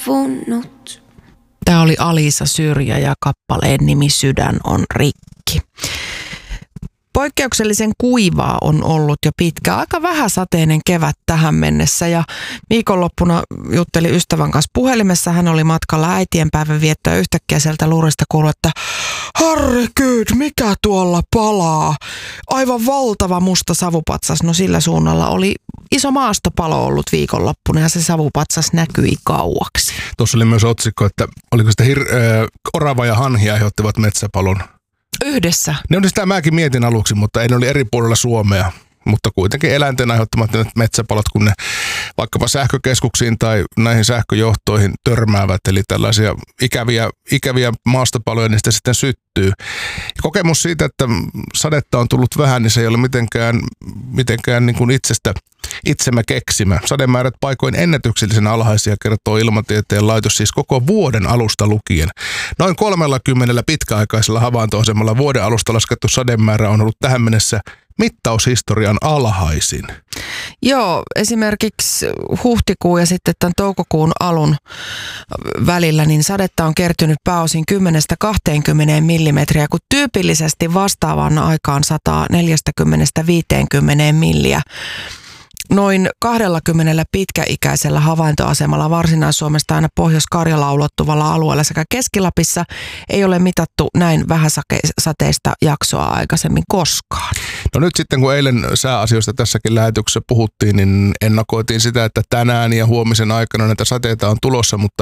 Vunnut. Tämä oli Alisa Syrjä ja kappaleen nimi Sydän on rikki. Poikkeuksellisen kuivaa on ollut jo pitkään. Aika vähäsateinen kevät tähän mennessä ja viikonloppuna juttelin ystävän kanssa puhelimessa. Hän oli matkalla äitienpäivän viettoa ja yhtäkkiä sieltä luurista kuului, että herregud, mikä tuolla palaa? Aivan valtava musta savupatsas. No sillä suunnalla oli iso maastopalo ollut viikonloppuna ja se savupatsas näkyi kauaksi. Tuossa oli myös otsikko, että oliko sitä orava ja hanhi aiheuttivat metsäpalon. Yhdessä. Ne oli sitä mäkin mietin aluksi, mutta ne oli eri puolilla Suomea. Mutta kuitenkin eläinten aiheuttamat metsäpalot, kun ne vaikkapa sähkökeskuksiin tai näihin sähköjohtoihin törmäävät, eli tällaisia ikäviä maastopaloja, niin sitä sitten syttyy. Ja kokemus siitä, että sadetta on tullut vähän, niin se ei ole mitenkään niin kuin itsemme keksimä. Sademäärät paikoin ennätyksellisen alhaisia, kertoo Ilmatieteen laitos, siis koko vuoden alusta lukien. Noin 30 pitkäaikaisella havaintoasemalla vuoden alusta laskettu sademäärä on ollut tähän mennessä mittaushistorian alhaisin. Joo, esimerkiksi huhtikuun ja sitten tämän toukokuun alun välillä, niin sadetta on kertynyt pääosin 10-20 millimetriä, kun tyypillisesti vastaavaan aikaan sataa 40-50 milliä. Noin 20 pitkäikäisellä havaintoasemalla Varsinais-Suomesta aina Pohjois-Karjalaan ulottuvalla alueella sekä Keski-Lapissa ei ole mitattu näin vähäsateista jaksoa aikaisemmin koskaan. No nyt sitten kun eilen sääasioista tässäkin lähetyksessä puhuttiin, niin ennakoitiin sitä, että tänään ja huomisen aikana näitä sateita on tulossa, mutta